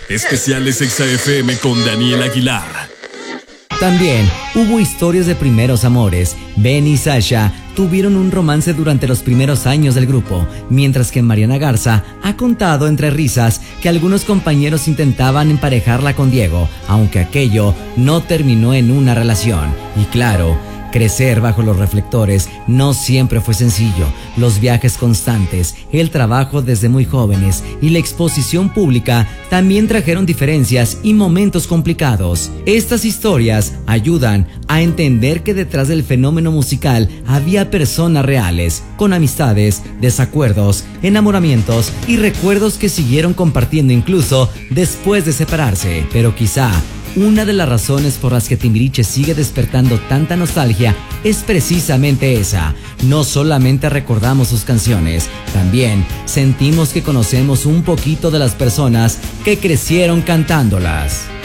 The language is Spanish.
Especiales Exa FM con Daniel Aguilar. También hubo historias de primeros amores. Ben y Sasha tuvieron un romance durante los primeros años del grupo, mientras que Mariana Garza ha contado entre risas que algunos compañeros intentaban emparejarla con Diego, aunque aquello no terminó en una relación. Y claro, crecer bajo los reflectores no siempre fue sencillo. Los viajes constantes, el trabajo desde muy jóvenes y la exposición pública también trajeron diferencias y momentos complicados. Estas historias ayudan a entender que detrás del fenómeno musical había personas reales, con amistades, desacuerdos, enamoramientos y recuerdos que siguieron compartiendo incluso después de separarse. Pero quizá una de las razones por las que Timbiriche sigue despertando tanta nostalgia es precisamente esa. No solamente recordamos sus canciones, también sentimos que conocemos un poquito de las personas que crecieron cantándolas.